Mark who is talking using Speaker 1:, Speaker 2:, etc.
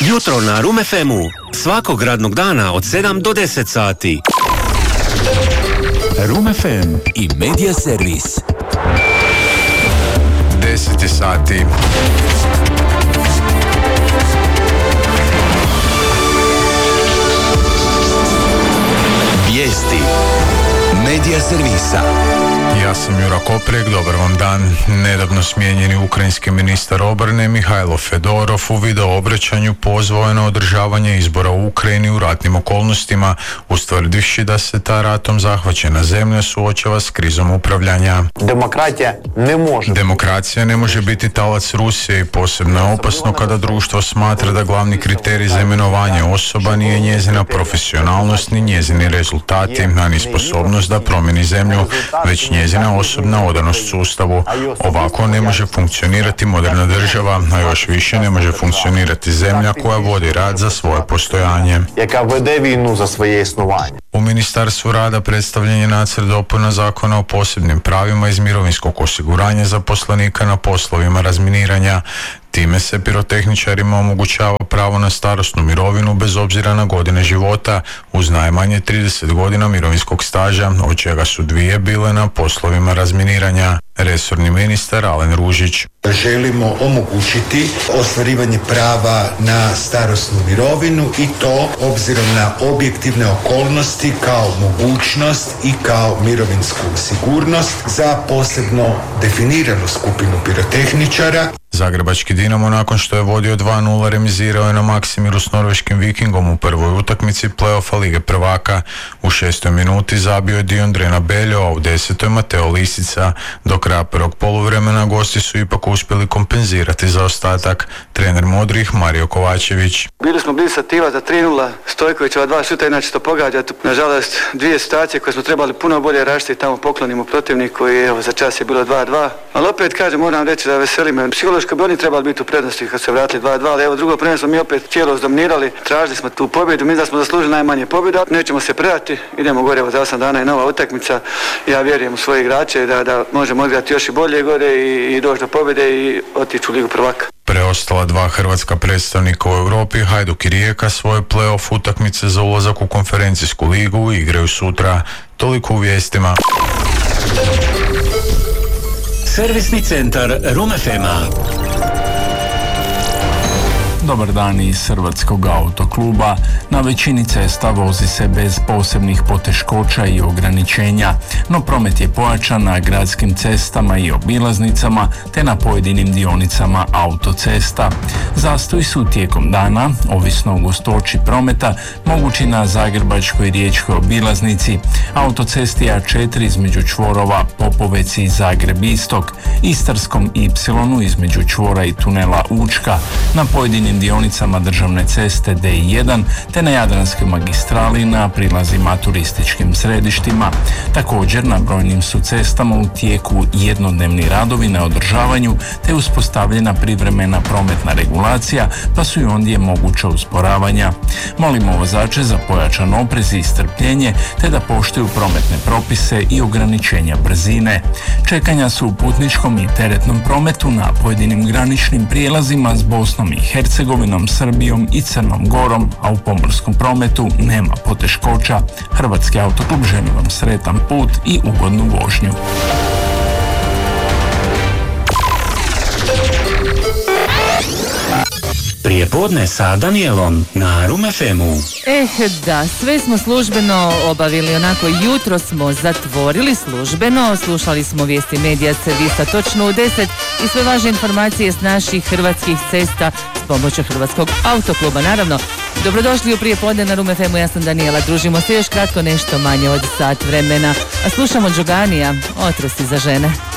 Speaker 1: Jutro na Room FM-u. Svakog radnog dana od 7 do 10 sati.
Speaker 2: Room FM i Media Servis.
Speaker 3: 10 sati.
Speaker 2: Vijesti Media Servisa.
Speaker 3: Ja sam Jura Koprek, dobar vam dan. Nedavno smijenjeni ukrajinski ministar obrane Mihajlo Fedorov u video obraćanju pozvao je na održavanje izbora u Ukrajini u ratnim okolnostima, ustvrdivši da se ta ratom zahvaćena zemlja suočava s krizom upravljanja. Demokracija ne može biti talac Rusije i posebno je opasno kada društvo smatra da glavni kriterij za imenovanje osoba nije njezina profesionalnost ni njezini rezultati, a ni sposobnost da promijeni zemlju, već njezina osobna odanost sustavu. Ovako ne može funkcionirati moderna država, a još više ne može funkcionirati zemlja koja vodi rat za svoje postojanje. U Ministarstvu rada predstavljen je nacrt dopuna zakona o posebnim pravima iz mirovinskog osiguranja zaposlenika na poslovima razminiranja. Time se pirotehničarima omogućava pravo na starosnu mirovinu bez obzira na godine života uz najmanje 30 godina mirovinskog staža, od čega su 2 bile na poslovima razminiranja. Resorni ministar Alen Ružić.
Speaker 4: Želimo omogućiti ostvarivanje prava na starosnu mirovinu i to obzirom na objektivne okolnosti kao mogućnost i kao mirovinsku sigurnost za posebno definiranu skupinu pirotehničara.
Speaker 3: Zagrebački Dinamo nakon što je vodio 2-0 remizirao je na Maksimiru s norveškim Vikingom u prvoj utakmici play-offa Lige prvaka. U 6. minuti zabio je Diondrena Beljo, a u 10. Mateo Lisica. Do kraja prvog poluvremena gosti su ipak uspjeli kompenzirati zaostatak. Trener modrih Mario Kovačević.
Speaker 5: Bili smo blizu sativa za 3-0, Stojkovićeva 2 šuta, inače to pogađa. Nažalost, 2 situacije koje smo trebali puno bolje rašiti, tamo poklonimo protivniku i evo za čas je bilo 2-2. Ali opet kažem, moram reći da veseli me. Psihološko bi oni trebali biti u prednosti kad se vratili 2-2, ali evo drugo prvenstvo mi opet cijelo zdominirali, tražili smo tu pobjedu, mi da smo zaslužili najmanje pobjeda, nećemo se predati, idemo gore, evo za 8 dana je nova utakmica, ja vjerujem u svoje igrače da možemo odigrati još i bolje gore i doći do pobjede i otići u Ligu prvaka.
Speaker 3: Preostala 2 hrvatska predstavnika u Europi, Hajduk i Rijeka, svoje play-off utakmice za ulazak u konferencijsku ligu igraju sutra. Toliko u vijestima.
Speaker 1: Servisni centar Room FM-a.
Speaker 6: Dobar dan iz Hrvatskog autokluba. Na većini cesta vozi se bez posebnih poteškoća i ograničenja, no promet je pojačan na gradskim cestama i obilaznicama te na pojedinim dionicama autocesta. Zastoji su tijekom dana, ovisno o gustoći prometa, mogući na Zagrebačkoj i Riječkoj obilaznici, autocesti A4 između čvorova Popovec i Zagreb Istok, Istarskom Y između čvora i tunela Učka, na pojedinim dionicama državne ceste D1 te na Jadranskoj magistrali na prilazima turističkim središtima. Također na brojnim su cestama u tijeku jednodnevni radovi na održavanju te uspostavljena privremena prometna regulacija, pa su i ondje moguća usporavanja. Molimo vozače za pojačan oprez i strpljenje te da poštuju prometne propise i ograničenja brzine. Čekanja su u putničkom i teretnom prometu na pojedinim graničnim prijelazima s Bosnom i Hercegovinom, Srbijom i Crnom Gorom, a u pomorskom prometu nema poteškoća. Hrvatski autoklub želi vam sretan put i ugodnu vožnju.
Speaker 1: Prijepodne sa Danielom na Room FM-u.
Speaker 7: Da, sve smo službeno obavili, onako jutro smo zatvorili službeno, slušali smo vijesti Media Servisa točno u 10 i sve važne informacije s naših hrvatskih cesta s pomoću Hrvatskog autokluba, naravno. Dobrodošli u Prijepodne na Room FM-u, ja sam Daniela, družimo se još kratko nešto manje od sat vremena, a slušamo Džoganija, Otrosi za žene.